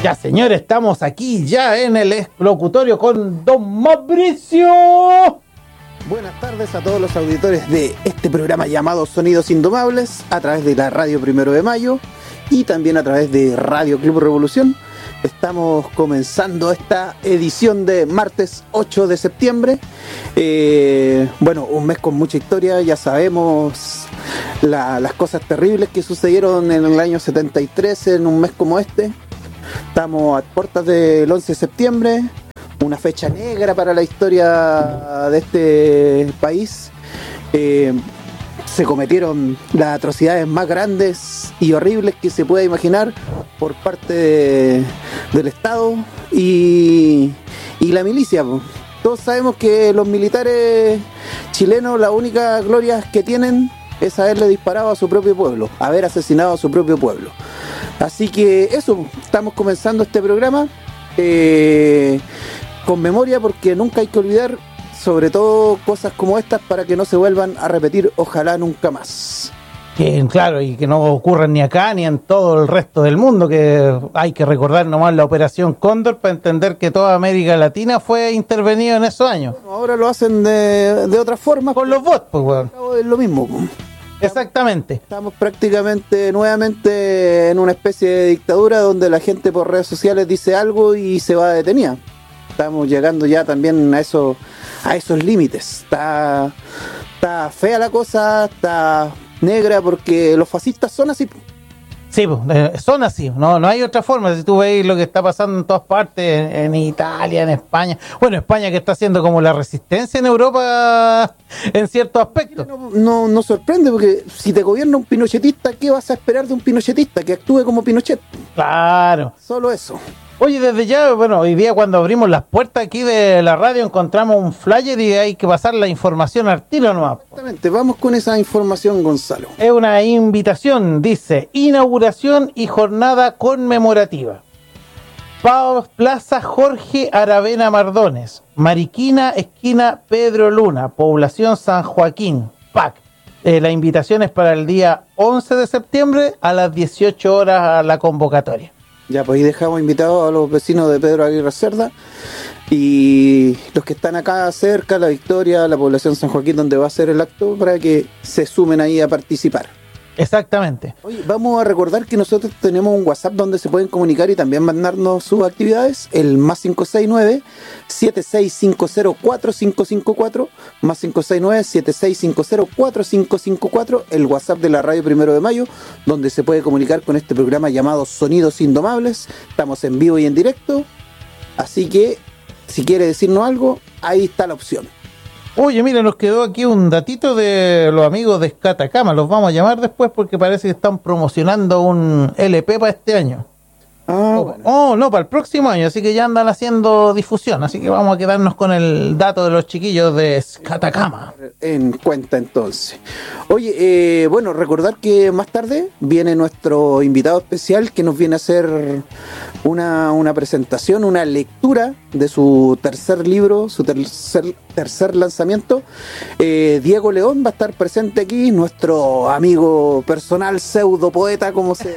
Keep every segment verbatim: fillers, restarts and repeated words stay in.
Ya, señores, estamos aquí ya en el locutorio con don Mauricio. Buenas tardes a todos los auditores de este programa llamado Sonidos Indomables, a través de la Radio Primero de Mayo y también a través de Radio Club Revolución. Estamos comenzando esta edición de martes ocho de septiembre. Eh, bueno, un mes con mucha historia, ya sabemos la, las cosas terribles que sucedieron en el año setenta y tres en un mes como este. Estamos a puertas del once de septiembre, una fecha negra para la historia de este país. Eh, se cometieron las atrocidades más grandes y horribles que se pueda imaginar por parte de, del Estado y, y la milicia. Todos sabemos que los militares chilenos, la única gloria que tienen es haberle disparado a su propio pueblo, haber asesinado a su propio pueblo. Así que eso, estamos comenzando este programa eh, con memoria, porque nunca hay que olvidar, sobre todo cosas como estas, para que no se vuelvan a repetir, ojalá nunca más. Que, claro, y que no ocurran ni acá ni en todo el resto del mundo, que hay que recordar nomás la Operación Cóndor para entender que toda América Latina fue intervenida en esos años. Bueno, ahora lo hacen de, de otra forma. Con los bots, pues, weón. Es lo mismo. Exactamente. Estamos prácticamente nuevamente en una especie de dictadura donde la gente por redes sociales dice algo y se va detenida. Estamos llegando ya también a esos, a esos límites. Está, está fea la cosa, está negra, porque los fascistas son así. Sí, son así, no, no hay otra forma. Si tú veis lo que está pasando en todas partes, en, en Italia, en España, bueno, España que está haciendo como la resistencia en Europa en ciertos aspectos. No, no, no sorprende, porque si te gobierna un pinochetista, ¿qué vas a esperar de un pinochetista? Que actúe como Pinochet. Claro. Solo eso. Oye, desde ya, bueno, hoy día cuando abrimos las puertas aquí de la radio encontramos un flyer y hay que pasar la información al tiro nomás. Exactamente, vamos con esa información, Gonzalo. Es una invitación, dice, inauguración y jornada conmemorativa. Pa- Plaza Jorge Aravena Mardones, Mariquina, esquina Pedro Luna, población San Joaquín, P A C. Eh, la invitación es para el día once de septiembre a las dieciocho horas a la convocatoria. Ya, pues ahí dejamos invitados a los vecinos de Pedro Aguirre Cerda y los que están acá cerca, La Victoria, la población San Joaquín, donde va a ser el acto, para que se sumen ahí a participar. Exactamente. Oye, vamos a recordar que nosotros tenemos un WhatsApp donde se pueden comunicar y también mandarnos sus actividades, el más cinco seis nueve, siete seis cinco cero, cuatro cinco cinco cuatro, más cinco seis nueve, siete seis cinco cero, cuatro cinco cinco cuatro, el WhatsApp de la Radio Primero de Mayo, donde se puede comunicar con este programa llamado Sonidos Indomables. Estamos en vivo y en directo, así que si quiere decirnos algo, ahí está la opción. Oye, mira, nos quedó aquí un datito de los amigos de Scatacama. Los vamos a llamar después porque parece que están promocionando un L P para este año. Ah, oh, bueno. oh, no, para el próximo año, así que ya andan haciendo difusión. Así que vamos a quedarnos con el dato de los chiquillos de Scatacama. En cuenta entonces. Oye, eh, bueno, recordar que más tarde viene nuestro invitado especial, que nos viene a hacer una, una presentación, una lectura de su tercer libro, su tercer, tercer lanzamiento. eh, Diego León va a estar presente aquí, nuestro amigo personal, pseudo poeta, como se...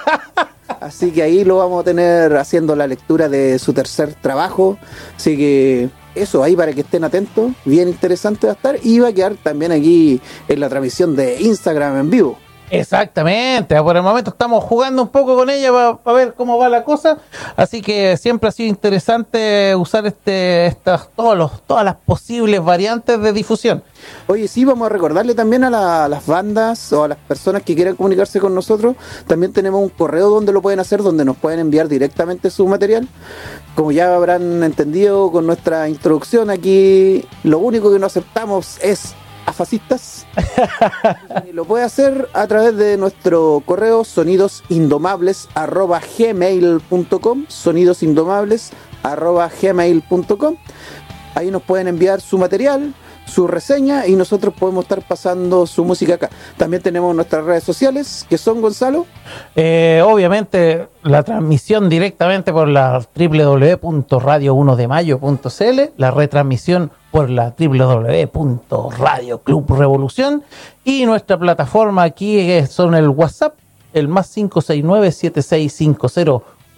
Así que ahí lo vamos a tener haciendo la lectura de su tercer trabajo. Así que eso, ahí para que estén atentos, bien interesante va a estar. Y va a quedar también aquí en la transmisión de Instagram en vivo. Exactamente, por el momento estamos jugando un poco con ella para pa ver cómo va la cosa, así que siempre ha sido interesante usar este, estas, todos los, todas las posibles variantes de difusión. Oye, sí, vamos a recordarle también a, la, a las bandas o a las personas que quieran comunicarse con nosotros, también tenemos un correo donde lo pueden hacer, donde nos pueden enviar directamente su material. Como ya habrán entendido con nuestra introducción aquí, lo único que no aceptamos es a fascistas. Lo puede hacer a través de nuestro correo sonidosindomables arroba gmail punto com, sonidosindomables arroba gmail punto com. Ahí nos pueden enviar su material, su reseña, y nosotros podemos estar pasando su música acá. También tenemos nuestras redes sociales, que son, Gonzalo. Eh, obviamente la transmisión directamente por la doble u doble u doble u punto radio uno de mayo punto c l, la retransmisión por la doble u doble u doble u punto radio club revolución, y nuestra plataforma aquí, que son el WhatsApp, el más cinco seis nueve, siete seis cinco cero,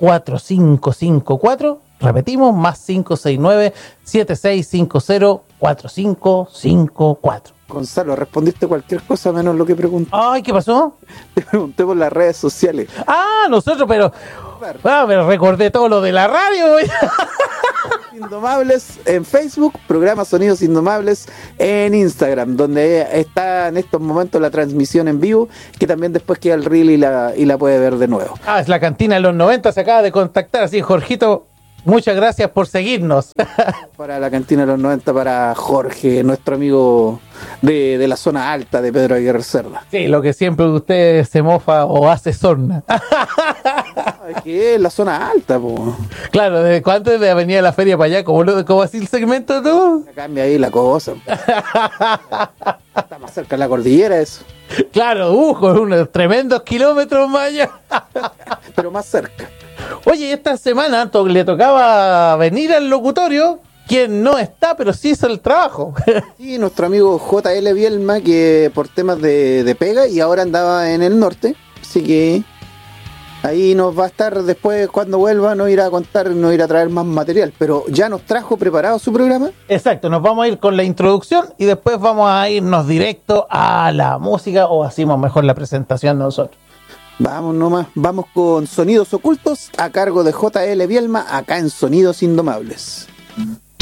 cuatro cinco cinco cuatro. Repetimos, más cinco seis nueve, siete seis cinco cero, cuatro cinco cinco cuatro. Gonzalo, respondiste cualquier cosa menos lo que pregunté. Ay, ¿qué pasó? Te pregunté por las redes sociales. Ah, nosotros, pero... Ah, pero recordé todo lo de la radio, güey. Indomables en Facebook, programa Sonidos Indomables en Instagram, donde está en estos momentos la transmisión en vivo, que también después queda el reel y la, y la puede ver de nuevo. Ah, es la cantina de los noventa, se acaba de contactar, así, Jorgito, muchas gracias por seguirnos. Para la cantina de los noventa, para Jorge, nuestro amigo de, de la zona alta de Pedro Aguirre Cerda. Sí, lo que siempre usted se mofa o hace sorna. Es que es la zona alta, po. Claro, de cuánto es de Avenida La Feria para allá, como, como así el segmento tú. Cambia ahí la cosa. Está más cerca de la cordillera eso. Claro, uh, con unos tremendos kilómetros más allá. Pero más cerca. Oye, esta semana to- le tocaba venir al locutorio, quien no está, pero sí hizo el trabajo. Sí, nuestro amigo J L Bielma, que por temas de, de pega y ahora andaba en el norte, así que ahí nos va a estar después cuando vuelva, nos irá a contar, nos irá a traer más material, pero ya nos trajo preparado su programa. Exacto, nos vamos a ir con la introducción y después vamos a irnos directo a la música, o hacemos mejor la presentación nosotros. Vamos nomás, vamos con Sonidos Ocultos a cargo de J L Bielma acá en Sonidos Indomables.